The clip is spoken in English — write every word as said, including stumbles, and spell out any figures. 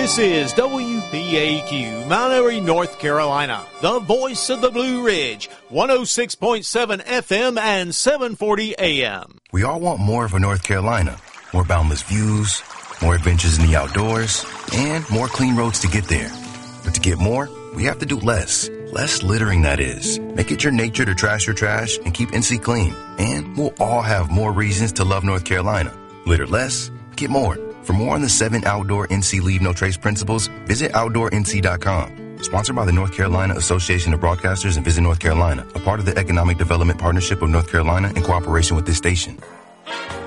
This is W P A Q, Mount Airy, North Carolina, the voice of the Blue Ridge, one oh six point seven F M and seven forty A M. We all want more of a North Carolina. More boundless views, more adventures in the outdoors, and more clean roads to get there. But to get more, we have to do less. Less littering, that is. Make it your nature to trash your trash and keep N C clean. And we'll all have more reasons to love North Carolina. Litter less, get more. For more on the seven outdoor N C Leave No Trace principles, visit outdoor N C dot com. Sponsored by the North Carolina Association of Broadcasters and Visit North Carolina, a part of the Economic Development Partnership of North Carolina in cooperation with this station.